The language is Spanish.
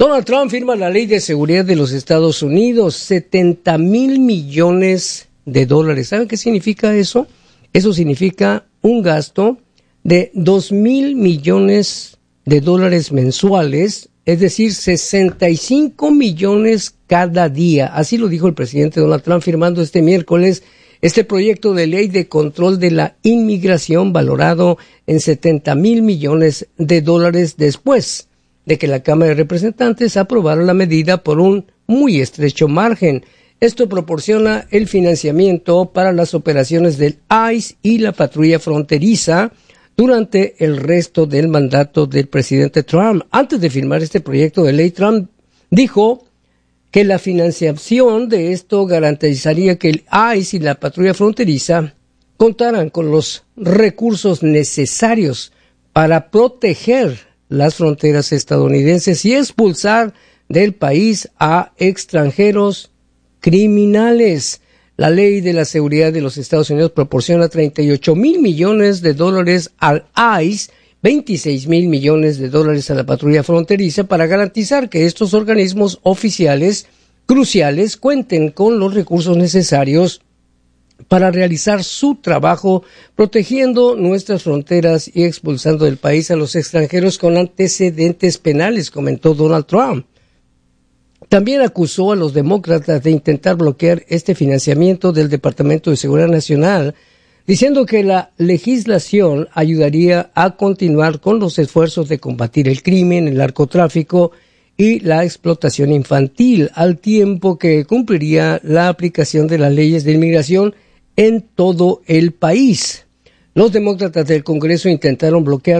Donald Trump firma la Ley de Seguridad de los Estados Unidos, $70,000 millones. ¿Saben qué significa eso? Eso significa un gasto de $2,000 millones mensuales, es decir, 65 millones cada día. Así lo dijo el presidente Donald Trump firmando este miércoles este proyecto de ley de control de la inmigración valorado en $70,000 millones después de que la Cámara de Representantes aprobara la medida por un muy estrecho margen. Esto proporciona el financiamiento para las operaciones del ICE y la patrulla fronteriza durante el resto del mandato del presidente Trump. Antes de firmar este proyecto de ley, Trump dijo que la financiación de esto garantizaría que el ICE y la patrulla fronteriza contaran con los recursos necesarios para proteger las fronteras estadounidenses y expulsar del país a extranjeros criminales. La Ley de la Seguridad de los Estados Unidos proporciona $38,000 millones al ICE, $26,000 millones a la patrulla fronteriza para garantizar que estos organismos oficiales cruciales cuenten con los recursos necesarios para realizar su trabajo protegiendo nuestras fronteras y expulsando del país a los extranjeros con antecedentes penales, comentó Donald Trump. También acusó a los demócratas de intentar bloquear este financiamiento del Departamento de Seguridad Nacional, diciendo que la legislación ayudaría a continuar con los esfuerzos de combatir el crimen, el narcotráfico y la explotación infantil, al tiempo que cumpliría la aplicación de las leyes de inmigración en todo el país. Los demócratas del Congreso intentaron bloquear